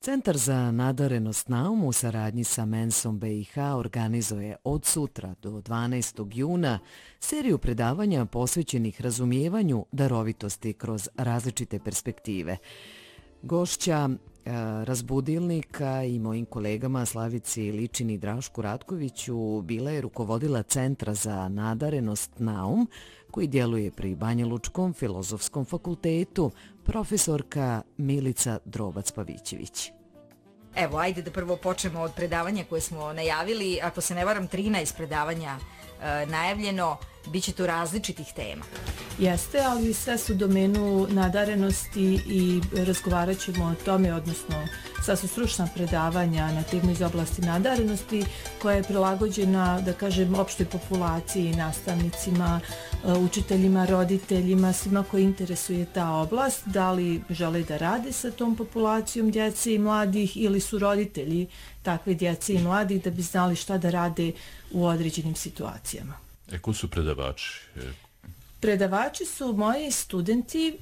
Centar za nadarenost Naum u saradnji sa Mensom BiH organizuje od sutra do 12. juna seriju predavanja posvećenih razumijevanju darovitosti kroz različite perspektive. Gošća Razbudilnika i mojim kolegama Slavici Ličini i Drašku Ratkoviću bila je rukovodila Centra za nadarenost Naum, koji djeluje pri Banjalučkom filozofskom fakultetu, profesorka Milica Drobac-Pavićević. Evo, ajde da prvo počnemo od predavanja koje smo najavili. Ako se ne varam, 13 predavanja najavljeno, bit će to različitih tema. Jeste, ali sve su u domenu nadarenosti i razgovarat ćemo o tome, odnosno sve su stručna predavanja na temu iz oblasti nadarenosti koja je prilagođena, da kažem, opštoj populaciji, nastavnicima, učiteljima, roditeljima, svima koji interesuje ta oblast, da li žele da rade sa tom populacijom djece i mladih ili su roditelji takve djece i mladih da bi znali šta da rade u određenim situacijama. Ko su predavači? Predavači su moji studenti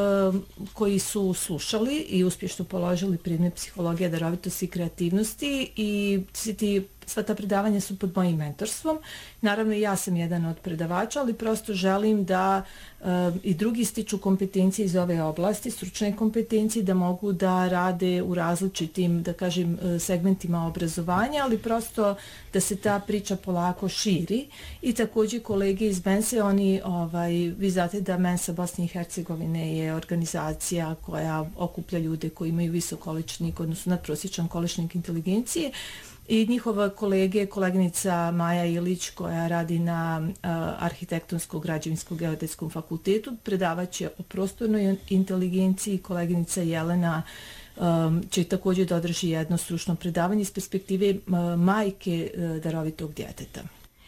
koji su slušali i uspješno položili predmet psihologija, darovitosti i kreativnosti i sva ta predavanja su pod mojim mentorstvom. Naravno i ja sam jedan od predavača, ali prosto želim da i drugi stiču kompetencije iz ove oblasti, stručne kompetencije, da mogu da rade u različitim, da kažem, segmentima obrazovanja, ali prosto da se ta priča polako širi. I također kolege iz Mense, vi znate da Mensa Bosne i Hercegovine je organizacija koja okuplja ljude koji imaju visok količnik, odnosno nadprosječan količnik inteligencije. I njihova koleginica Maja Ilić koja radi na Arhitektonsko-građevinsko-geodetskom fakultetu predavaće o prostornoj inteligenciji. Koleginica Jelena će također da održi jedno stručno predavanje iz perspektive majke darovitog djeteta.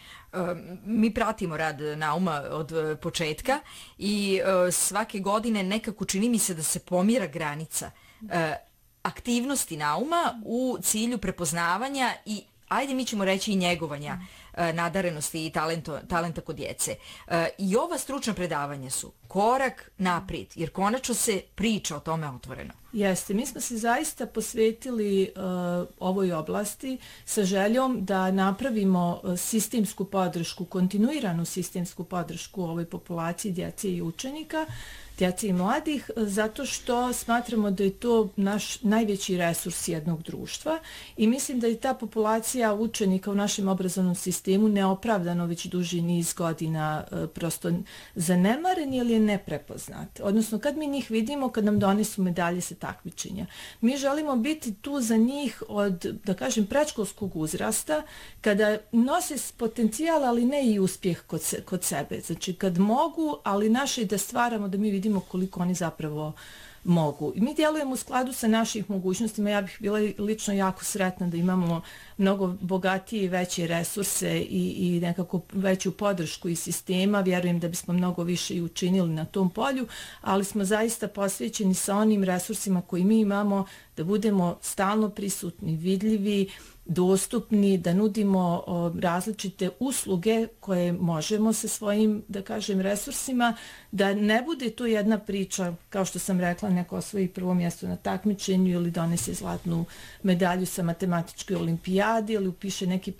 Mi pratimo rad Nauma od početka i svake godine nekako čini mi se da se pomjera granica aktivnosti Nauma u cilju prepoznavanja i, ajde mi ćemo reći, i njegovanja nadarenosti i talenta kod djece. I ova stručna predavanja su korak naprijed, jer konačno se priča o tome otvoreno. Jeste, mi smo se zaista posvetili ovoj oblasti sa željom da napravimo sistemsku podršku, kontinuiranu sistemsku podršku ovoj populaciji djece i učenika, djece i mladih, zato što smatramo da je to naš najveći resurs jednog društva i mislim da je ta populacija učenika u našem obrazovnom sistemu neopravdano već duži niz godina prosto zanemaren ili je neprepoznat. Odnosno, kad mi njih vidimo, kad nam donesu medalje sa takmičenja, mi želimo biti tu za njih od, da kažem, predškolskog uzrasta, kada nose potencijal, ali ne i uspjeh kod sebe. Znači, kad mogu, ali naše je da stvaramo, da mi vidimo koliko oni zapravo mogu. I mi djelujemo u skladu sa naših mogućnostima. Ja bih bila lično jako sretna da imamo mnogo bogatije i veće resurse i nekako veću podršku iz sistema. Vjerujem da bismo mnogo više i učinili na tom polju, ali smo zaista posvećeni sa onim resursima koji mi imamo da budemo stalno prisutni, vidljivi, dostupni, da nudimo različite usluge koje možemo sa svojim, da kažem, resursima, da ne bude to jedna priča, kao što sam rekla, neko osvoji prvo mjesto na takmičenju ili donese zlatnu medalju sa matematičke olimpijade ili upiše neki